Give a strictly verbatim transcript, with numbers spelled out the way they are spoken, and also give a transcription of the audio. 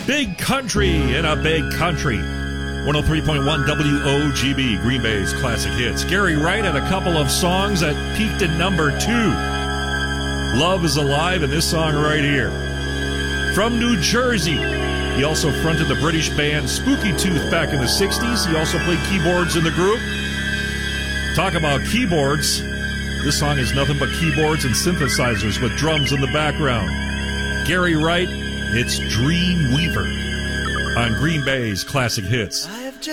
Big Country in a Big Country. one oh three point one W O G B, Green Bay's classic hits. Gary Wright had a couple of songs that peaked at number two. Love is Alive and this song right here. From New Jersey, he also fronted the British band Spooky Tooth back in the sixties. He also played keyboards in the group. Talk about keyboards. This song is nothing but keyboards and synthesizers with drums in the background. Gary Wright, it's Dreamweaver on Green Bay's classic hits. I have just